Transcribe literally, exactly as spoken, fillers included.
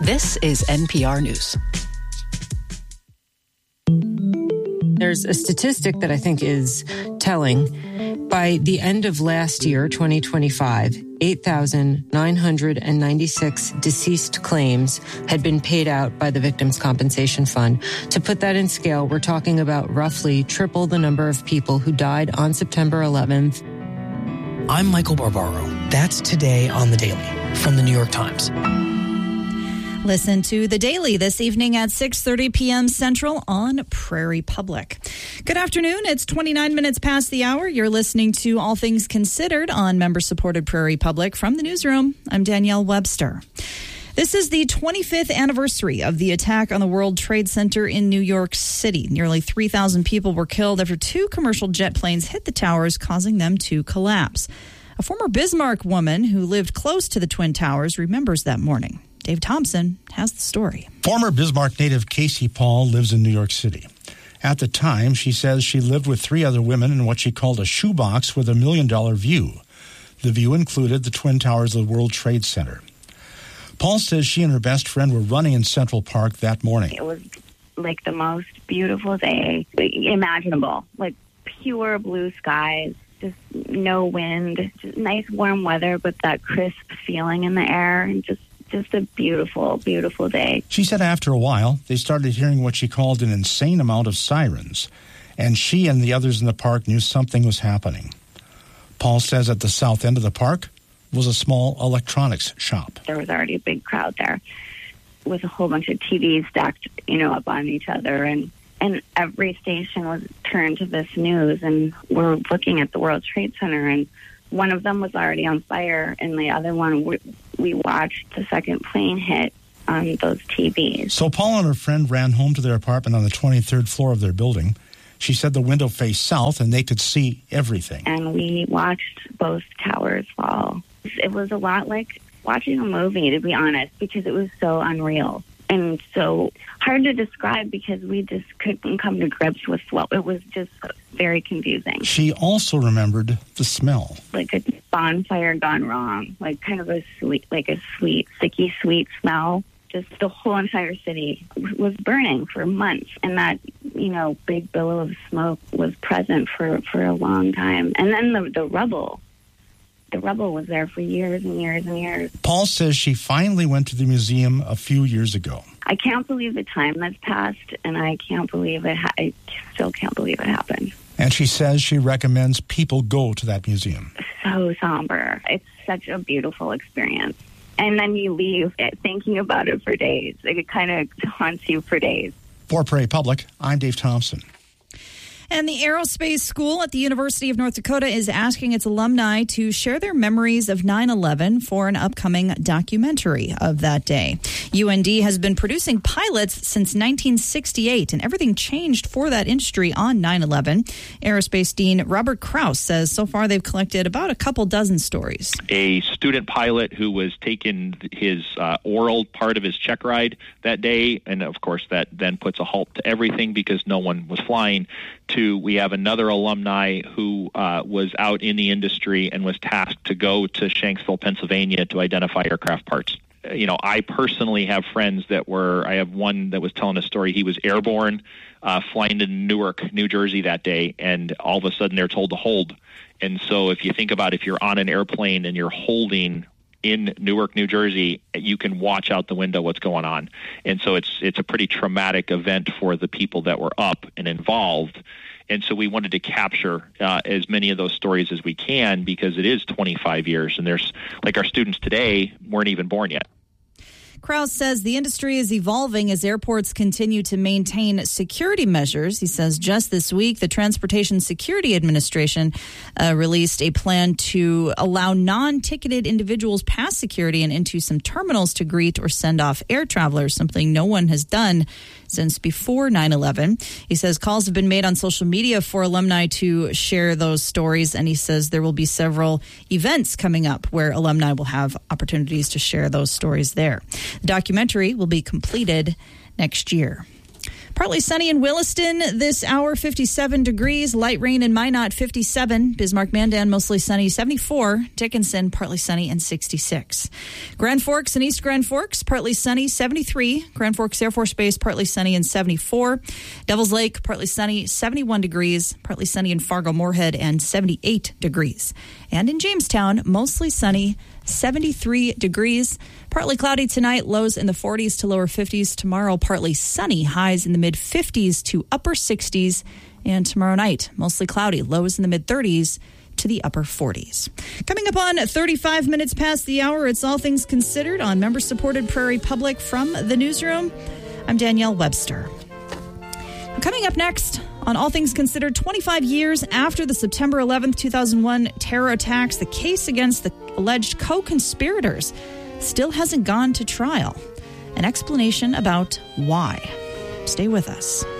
This is N P R News. There's a statistic that I think is telling. By the end of last year, twenty twenty-five, eight thousand nine hundred ninety-six deceased claims had been paid out by the Victims' Compensation Fund. To put that in scale, we're talking about roughly triple the number of people who died on September eleventh. I'm Michael Barbaro. That's Today on The Daily from The New York Times. Listen to The Daily this evening at six thirty p.m. Central on Prairie Public. Good afternoon. It's twenty-nine minutes past the hour. You're listening to All Things Considered on member-supported Prairie Public. From the newsroom, I'm Danielle Webster. This is the twenty-fifth anniversary of the attack on the World Trade Center in New York City. Nearly three thousand people were killed after two commercial jet planes hit the towers, causing them to collapse. A former Bismarck woman who lived close to the Twin Towers remembers that morning. Dave Thompson has the story. Former Bismarck native Casey Paul lives in New York City. At the time, she says she lived with three other women in what she called a shoebox with a million-dollar view. The view included the Twin Towers of the World Trade Center. Paul says she and her best friend were running in Central Park that morning. It was like the most beautiful day imaginable, like pure blue skies, just no wind, just nice warm weather, but that crisp feeling in the air, and just Just a beautiful, beautiful day. She said after a while, they started hearing what she called an insane amount of sirens, and she and the others in the park knew something was happening. Paul says at the south end of the park was a small electronics shop. There was already a big crowd there with a whole bunch of T Vs stacked, you know, up on each other, and, and every station was turned to this news, and we're looking at the World Trade Center, and one of them was already on fire, and the other one, we, we watched the second plane hit on those T Vs. So Paul and her friend ran home to their apartment on the twenty-third floor of their building. She said the window faced south, and they could see everything. And we watched both towers fall. It was a lot like watching a movie, to be honest, because it was so unreal and so hard to describe because we just couldn't come to grips with what it was. Just very confusing. She also remembered the smell. Like a bonfire gone wrong, like kind of a sweet, like a sweet, sticky, sweet smell. Just the whole entire city was burning for months. And that, you know, big billow of smoke was present for, for a long time. And then the, the rubble. The rubble was there for years and years and years. Paul says she finally went to the museum a few years ago. I can't believe the time that's passed, and I can't believe it. Ha- I still can't believe it happened. And she says she recommends people go to that museum. So somber. It's such a beautiful experience. And then you leave it, thinking about it for days. It kind of haunts you for days. For Prairie Public, I'm Dave Thompson. And the Aerospace School at the University of North Dakota is asking its alumni to share their memories of nine eleven for an upcoming documentary of that day. U N D has been producing pilots since nineteen sixty-eight, and everything changed for that industry on nine eleven. Aerospace Dean Robert Krause says so far they've collected about a couple dozen stories. A student pilot who was taking his uh, oral part of his check ride that day, and of course that then puts a halt to everything because no one was flying, to we have another alumni who uh, was out in the industry and was tasked to go to Shanksville, Pennsylvania to identify aircraft parts. You know, I personally have friends that were, I have one that was telling a story. He was airborne, uh, flying to Newark, New Jersey that day, and all of a sudden they're told to hold. And so if you think about if you're on an airplane and you're holding in Newark, New Jersey, you can watch out the window what's going on. And so it's it's a pretty traumatic event for the people that were up and involved. And so we wanted to capture uh, as many of those stories as we can because it is twenty-five years, and there's, like, our students today weren't even born yet. Krause says the industry is evolving as airports continue to maintain security measures. He says just this week, the Transportation Security Administration uh, released a plan to allow non-ticketed individuals past security and into some terminals to greet or send off air travelers, something no one has done since before nine eleven. He says calls have been made on social media for alumni to share those stories, and he says there will be several events coming up where alumni will have opportunities to share those stories there. The documentary will be completed next year. Partly sunny in Williston this hour, fifty-seven degrees. Light rain in Minot, fifty-seven. Bismarck-Mandan, mostly sunny, seventy-four. Dickinson, partly sunny, and sixty-six. Grand Forks and East Grand Forks, partly sunny, seventy-three. Grand Forks Air Force Base, partly sunny, and seventy-four. Devils Lake, partly sunny, seventy-one degrees. Partly sunny in Fargo-Moorhead, and seventy-eight degrees. And in Jamestown, mostly sunny, seventy-three degrees. Partly cloudy tonight, lows in the forties to lower fifties. Tomorrow, partly sunny, highs in the mid-fifties to upper sixties. And tomorrow night, mostly cloudy, lows in the mid-thirties to the upper forties. Coming up on thirty-five minutes past the hour, it's All Things Considered on member-supported Prairie Public from the newsroom. I'm Danielle Webster. Coming up next on All Things Considered, twenty-five years after the September eleventh, two thousand one terror attacks, the case against the alleged co-conspirators still hasn't gone to trial. An explanation about why. Stay with us.